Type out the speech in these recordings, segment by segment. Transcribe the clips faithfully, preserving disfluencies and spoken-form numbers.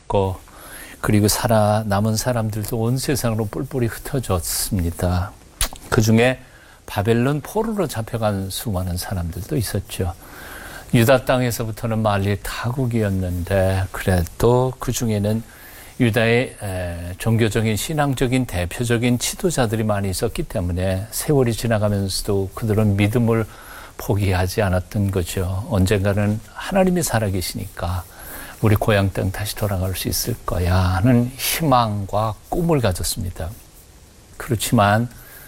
흩어졌고 그리고 살아남은 사람들도 온 세상으로 뿔뿔이 흩어졌습니다. 그중에 바벨론 포로로 잡혀간 수많은 사람들도 있었죠. 유다 땅에서부터는 말리 타국이었는데 그래도 그중에는 유다의 종교적인 신앙적인 대표적인 지도자들이 많이 있었기 때문에 세월이 지나가면서도 그들은 믿음을 포기하지 않았던 거죠. 언젠가는 하나님이 살아계시니까 우리 고향 땅 다시 돌아갈 수 있을 거야 하는 희망과 꿈을 가졌습니다. 그렇지만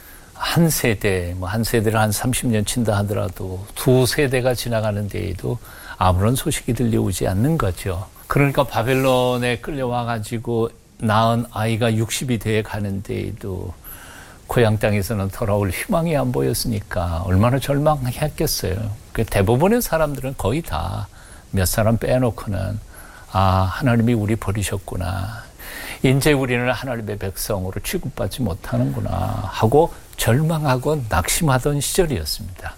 한 세대, 뭐 한 세대를 한 삼십 년 친다 하더라도 두 세대가 지나가는 데에도 아무런 소식이 들려오지 않는 거죠. 그러니까 바벨론에 끌려와가지고 낳은 아이가 육십이 돼 가는 데에도 고향 땅에서는 돌아올 희망이 안 보였으니까 얼마나 절망했겠어요. 대부분의 사람들은 거의 다 몇 사람 빼놓고는 아, 하나님이 우리 버리셨구나. 이제 우리는 하나님의 백성으로 취급받지 못하는구나 하고 절망하고 낙심하던 시절이었습니다.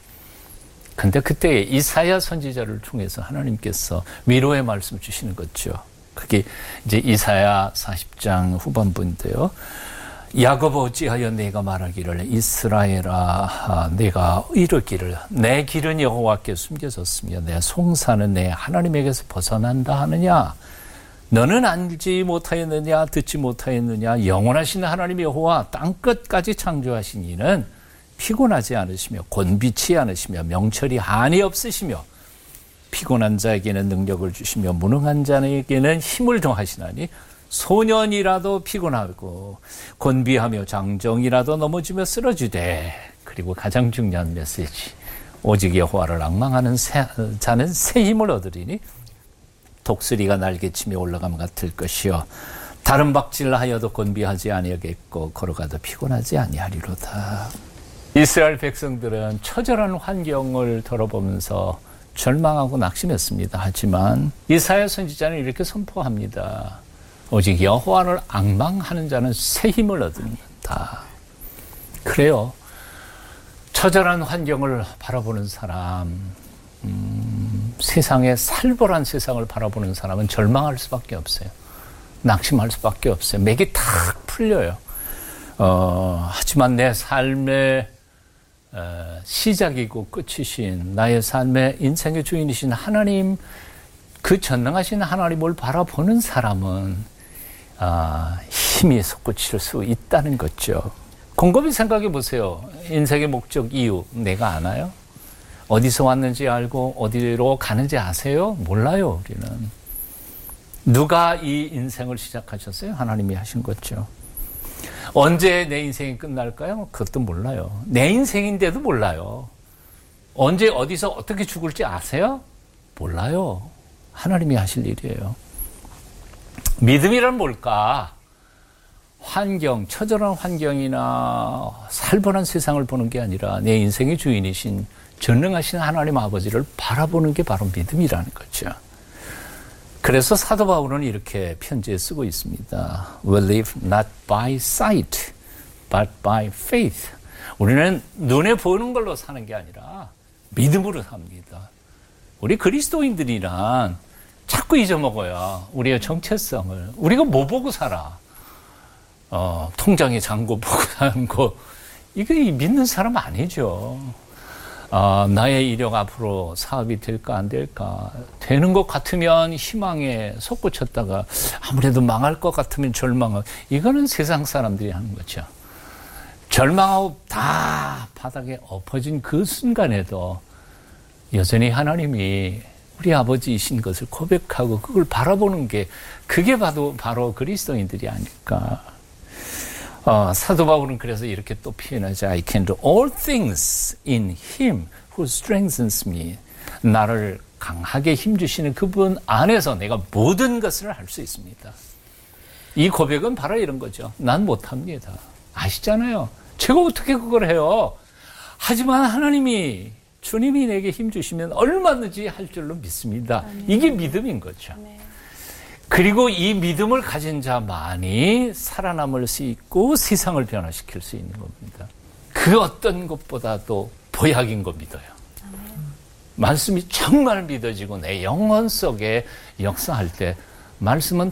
근데 그때 이사야 선지자를 통해서 하나님께서 위로의 말씀 주시는 거죠. 그게 이제 이사야 사십 장 후반부인데요. 야곱 어찌하여 내가 말하기를 이스라엘아 내가 이르기를 내 길은 여호와께 숨겨졌으며 내 송사는 내 하나님에게서 벗어난다 하느냐. 너는 알지 못하였느냐 듣지 못하였느냐. 영원하신 하나님 여호와 땅끝까지 창조하신 이는 피곤하지 않으시며 곤비치 않으시며 명철이 한이 없으시며 피곤한 자에게는 능력을 주시며 무능한 자에게는 힘을 더하시나니 소년이라도 피곤하고 곤비하며 장정이라도 넘어지며 쓰러지되. 그리고 가장 중요한 메시지. 오직 여호와를 앙망하는 새, 자는 새 힘을 얻으리니 독수리가 날개치며 올라감 같을 것이요 다른 박질하여도 곤비하지 아니하겠고 걸어가도 피곤하지 아니하리로다. 이스라엘 백성들은 처절한 환경을 돌아보면서 절망하고 낙심했습니다. 하지만 이사야 선지자는 이렇게 선포합니다. 오직 여호와를 앙망하는 자는 새 힘을 얻는다. 그래요. 처절한 환경을 바라보는 사람, 음, 세상에 살벌한 세상을 바라보는 사람은 절망할 수밖에 없어요. 낙심할 수밖에 없어요. 맥이 탁 풀려요. 어, 하지만 내 삶의 어, 시작이고 끝이신 나의 삶의 인생의 주인이신 하나님, 그 전능하신 하나님을 바라보는 사람은 아, 힘이 솟구칠 수 있다는 거죠. 곰곰이 생각해 보세요. 인생의 목적, 이유 내가 아나요? 어디서 왔는지 알고 어디로 가는지 아세요? 몰라요. 우리는. 누가 이 인생을 시작하셨어요? 하나님이 하신 거죠. 언제 내 인생이 끝날까요? 그것도 몰라요. 내 인생인데도 몰라요. 언제 어디서 어떻게 죽을지 아세요? 몰라요. 하나님이 하실 일이에요. 믿음이란 뭘까? 환경, 처절한 환경이나 살벌한 세상을 보는 게 아니라 내 인생의 주인이신 전능하신 하나님 아버지를 바라보는 게 바로 믿음이라는 거죠. 그래서 사도 바울은 이렇게 편지에 쓰고 있습니다. We live not by sight, but by faith. 우리는 눈에 보이는 걸로 사는 게 아니라 믿음으로 삽니다. 우리 그리스도인들이란 자꾸 잊어먹어요. 우리의 정체성을. 우리가 뭐 보고 살아? 어, 통장에 잔고 보고 사는 거. 이거 믿는 사람 아니죠. 어, 나의 이력 앞으로 사업이 될까 안 될까. 되는 것 같으면 희망에 솟구쳤다가 아무래도 망할 것 같으면 절망하고. 이거는 세상 사람들이 하는 거죠. 절망하고 다 바닥에 엎어진 그 순간에도 여전히 하나님이 우리 아버지이신 것을 고백하고 그걸 바라보는 게 그게 바로, 바로 그리스도인들이 아닐까. 어, 사도 바울은 그래서 이렇게 또 표현하죠. I can do all things in him who strengthens me. 나를 강하게 힘주시는 그분 안에서 내가 모든 것을 할 수 있습니다. 이 고백은 바로 이런 거죠. 난 못합니다. 아시잖아요. 제가 어떻게 그걸 해요. 하지만 하나님이 주님이 내게 힘주시면 얼마든지 할 줄로 믿습니다. 아멘. 이게 믿음인 거죠. 아멘. 그리고 이 믿음을 가진 자만이 살아남을 수 있고 세상을 변화시킬 수 있는 겁니다. 그 어떤 것보다도 보약인 거 믿어요. 아멘. 말씀이 정말 믿어지고 내 영혼 속에 역사할 때 말씀은